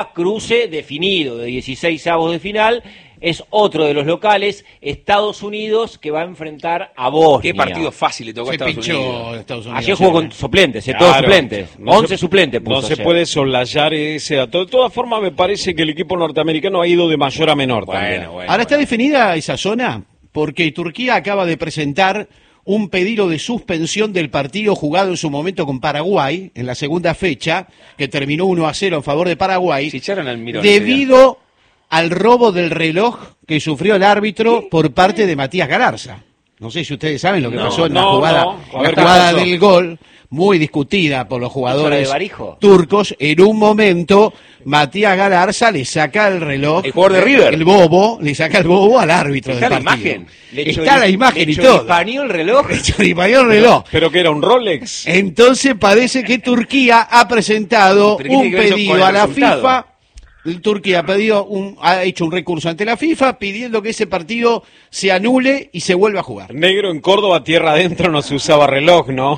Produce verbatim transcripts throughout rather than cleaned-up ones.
cruce definido de dieciséis avos de final. Es otro de los locales, Estados Unidos, que va a enfrentar a Bosnia. Qué partido fácil le tocó a Se Estados pinchó Unidos. Estados Unidos. Ayer jugó con suplentes, eh, Claro, todos suplentes. no once se- suplentes puso No se ayer. puede soslayar ese dato. De todas formas, me parece que el equipo norteamericano ha ido de mayor a menor también. Bueno, bueno. Ahora está definida esa zona porque Turquía acaba de presentar un pedido de suspensión del partido jugado en su momento con Paraguay, en la segunda fecha, que terminó uno a cero en favor de Paraguay, Si echaron al Mirón ese día. debido al robo del reloj que sufrió el árbitro por parte de Matías Galarza. No sé si ustedes saben lo que No, pasó en la no, jugada, no. A la ver qué jugada pasó. del gol, muy discutida por los ¿Eso jugadores de Barijo? turcos. En un momento, Matías Galarza le saca el reloj, El jugador de River. el bobo, le saca el bobo al árbitro ¿Está del la partido. imagen? Le Está la imagen y todo. ¿Paneó el reloj? Le choripaneó el reloj. Pero que era un Rolex. Entonces parece que Turquía ha presentado ¿Pero qué tiene un que ver eso pedido con el a la resultado? FIFA. Turquía ha, pedido un, ha hecho un recurso ante la FIFA pidiendo que ese partido se anule y se vuelva a jugar. Negro, en Córdoba, tierra adentro, no se usaba reloj, ¿no?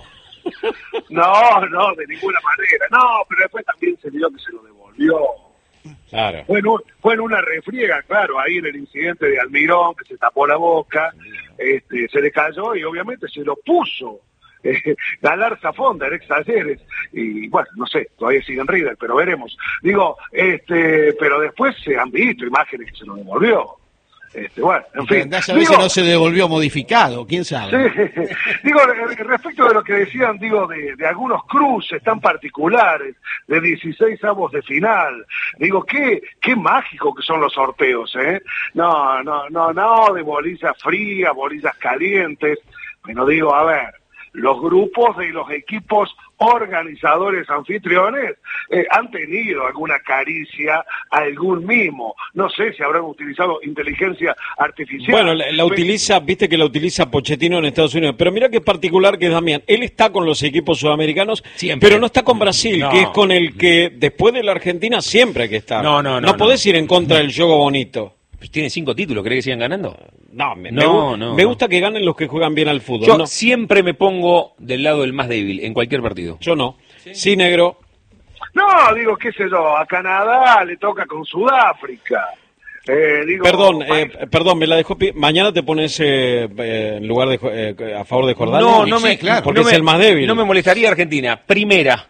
No, no, de ninguna manera. No, pero después también se vio que se lo devolvió. Claro. Fue en, un- fue en una refriega, claro, ahí en el incidente de Almirón, que se tapó la boca, este, se le cayó y obviamente se lo puso. Eh, Galarza Fonda, ex Talleres, y bueno, no sé, todavía sigue en River, pero veremos. Digo, este, pero después se han visto imágenes que se lo devolvió. Este, bueno, en fin. Andá a saber si Digo, no se devolvió modificado, quién sabe. Sí. Digo, re- respecto de lo que decían, digo, de, de algunos cruces tan particulares, de dieciséis avos de final, digo, qué, qué mágico que son los sorteos, ¿eh? No, no, no, no, de bolillas frías, bolillas calientes, pero digo, a ver, los grupos de los equipos organizadores anfitriones eh, han tenido alguna caricia, algún mimo. No sé si habrán utilizado inteligencia artificial. Bueno, la, la utiliza, viste que la utiliza Pochettino en Estados Unidos, pero mira qué particular que es Damián. Él está con los equipos sudamericanos, Siempre. pero no está con Brasil, No. que es con el que después de la Argentina siempre hay que estar. No, no, no, No podés no. ir en contra del juego bonito. Pues tienen cinco títulos, ¿cree que sigan ganando? No, me, No, me gu- no, me no. gusta que ganen los que juegan bien al fútbol. Yo no, siempre me pongo del lado del más débil en cualquier partido. yo no. Sí, negro. No, digo, qué sé yo, a Canadá le toca con Sudáfrica. Eh, digo, Perdón, pa- eh, perdón, me la dejó. pi- Mañana te pones eh, eh, en lugar de Jo- eh, a favor de Jordania. No, no Sí, me, claro. porque no es me- el más débil. No me molestaría Argentina. Primera.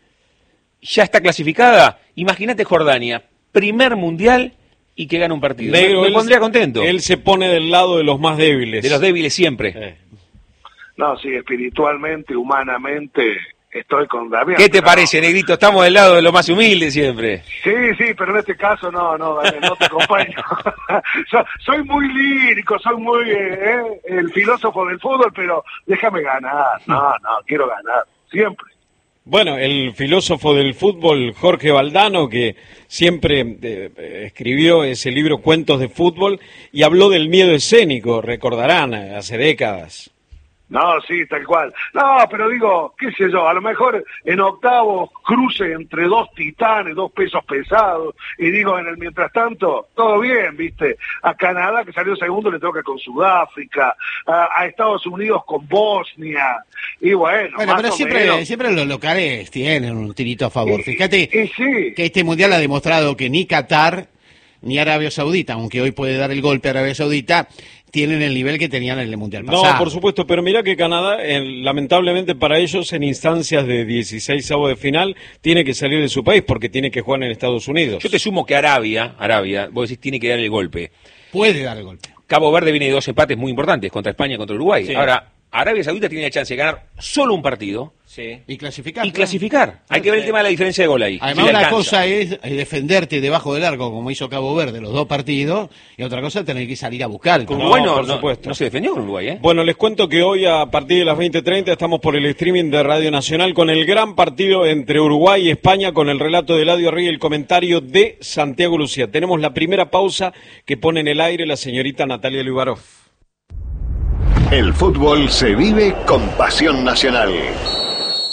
Ya está clasificada. Imagínate Jordania. Primer mundial y que gana un partido. Me- Negro, me él- pondría contento. Él se pone del lado de los más débiles. De los débiles siempre. Eh. No, sí, espiritualmente, humanamente, estoy con Damián. ¿Qué te pero parece, Negrito? Estamos del lado de los más humildes siempre. Sí, sí, pero en este caso no, no, Damián, no te acompaño. So- soy muy lírico, soy muy eh, eh, el filósofo del fútbol, pero déjame ganar. No, no, quiero ganar, siempre. Bueno, el filósofo del fútbol Jorge Valdano, que siempre eh, eh, escribió ese libro Cuentos de Fútbol y habló del miedo escénico, recordarán, eh, hace décadas. No, sí, tal cual. No, pero digo, qué sé yo, a lo mejor en octavos cruce entre dos titanes, dos pesos pesados, y digo, en el mientras tanto, todo bien, ¿viste? A Canadá, que salió segundo, le toca con Sudáfrica, a, a Estados Unidos con Bosnia, y bueno, Bueno, más pero o siempre, menos. siempre los locales tienen un tirito a favor. Fíjate Y sí, que este mundial ha demostrado que ni Qatar ni Arabia Saudita, aunque hoy puede dar el golpe a Arabia Saudita, tienen el nivel que tenían en el mundial No, pasado. por supuesto, pero mira que Canadá, eh, lamentablemente para ellos, en instancias de dieciséis avos de final, tiene que salir de su país porque tiene que jugar en Estados Unidos. Yo te sumo que Arabia, Arabia, vos decís, tiene que dar el golpe. Puede dar el golpe. Cabo Verde viene de dos empates muy importantes, contra España y contra Uruguay. Sí. Ahora, Arabia Saudita tiene la chance de ganar solo un partido Sí. Y clasificar. y claro. clasificar. Hay que ver el tema de la diferencia de gol ahí. Además, si le una alcanza. cosa es eh, defenderte debajo del arco, como hizo Cabo Verde los dos partidos, y otra cosa es tener que salir a buscar. Con No, Uruguay no, por no- supuesto. no se defendió con Uruguay, ¿eh? Bueno, les cuento que hoy a partir de las veinte treinta estamos por el streaming de Radio Nacional con el gran partido entre Uruguay y España con el relato de Eladio Arriba y el comentario de Santiago Lucía. Tenemos la primera pausa que pone en el aire la señorita Natalia Liubarov. El fútbol se vive con pasión nacional.